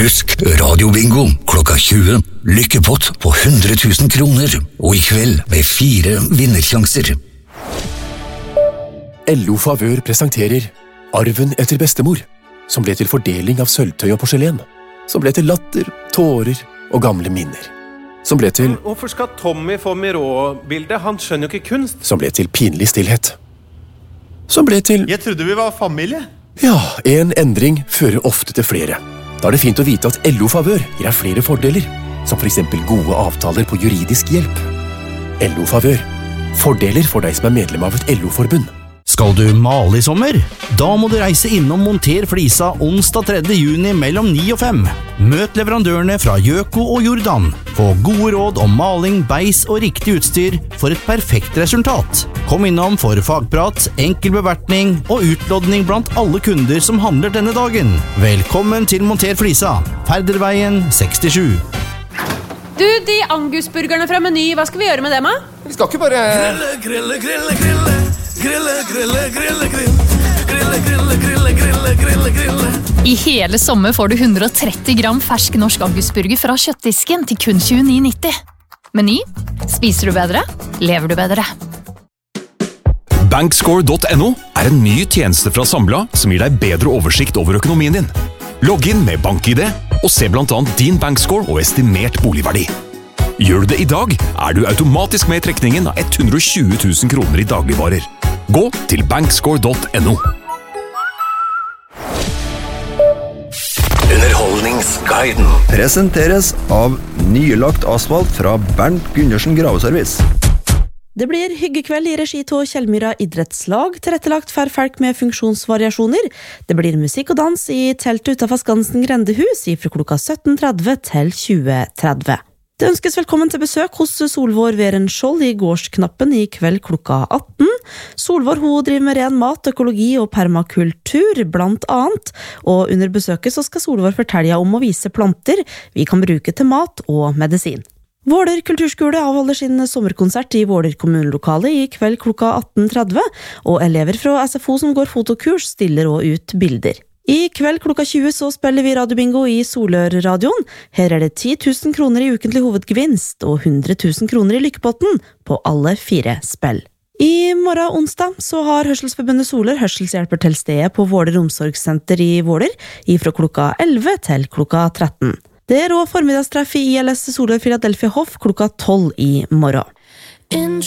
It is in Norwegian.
Husk radiobingo klokka 20. Lykkepott på 100 000 kroner. Og i kveld med 4 vinnersjanser. LO Favør presenterer Arven etter bestemor, som ble til fordeling av sølvtøy og porselen, som ble til latter, tårer og gamle minner, som ble til Hvorfor skal Tommy få Miró-bildet? Han skjønner jo ikke kunst. Som ble til pinlig stillhet, som ble til Jeg trodde vi var familie. Ja, en endring fører ofte til flere. Da er det fint å vite at LO Favør gir deg flere fordeler, som for eksempel gode avtaler på juridisk hjelp. LO Favør. Fordeler for deg som er medlem av et LO-forbund. Skal du male i sommer? Da må du reise innom Monter Flisa onsdag 3. juni mellom 9 og 5. Møt leverandørene fra Gjøko og Jordan. Få gode råd om maling, beis og riktig utstyr for et perfekt resultat. Kom innom for fagprat, enkel bevertning og utlodning blant alle kunder som handler denne dagen. Velkommen til Monter Flisa, Ferderveien 67. Du, de angusburgerne fra Meny, hva skal vi gjøre med dem, da? Vi skal ikke bare Grille, grille, grille. Grille, grille, grille, grille. Grille, grille, grille, grille, grille. I hele sommer får du 130 gram fersk norsk angusburger fra kjøttdisken til kun 29,90. Meny. Spiser du bedre? Lever du bedre? Bankscore.no er en ny tjeneste fra Sambla som gir deg bedre oversikt over økonomien din. Logg inn med BankID og se blant annet din bankscore og estimert boligverdi. Gjør du det i dag, er du automatisk med i trekningen av 120 000 kroner i dagligvarer. Gå til bankscore.no. Underholdningsguiden presenteres av nylagt asfalt fra Bernt Gundersen Graveservice. Det blir hyggekveld i regi til Kjellmyra idrettslag, tilrettelagt for folk med funksjonsvariasjoner. Det blir musikk og dans i teltet utenfor Skansen Grendehus fra klokka 17.30 til 20.30. Det ønskes velkommen til besøk hos Solvår Veren Skjold i gårdsknappen i kveld klokka 18. Solvår hun driver med ren mat, økologi og permakultur, blant annet. Og under besøket så skal Solvår fortelle om å vise planter vi kan bruke til mat og medisin. Våler kulturskole avholder sin sommerkonsert i Våler kommunelokale i kveld klokka 18.30, og elever fra SFO som går fotokurs stiller også ut bilder. I kveld klokka 20 så spiller vi radiobingo i Solør-radioen. Her er det 10 000 kroner i ukentlig hovedgevinst og 100 000 kroner i lykkepotten på alle 4 spill. I morgen onsdag så har Hørselsforbundet Solør hørselshjelper til stedet på Våler omsorgssenter i Våler, fra klokka 11 til klokka 13. Det er også formiddagstreff i ILS Solør Philadelphia Hoff klokka 12 i morgen.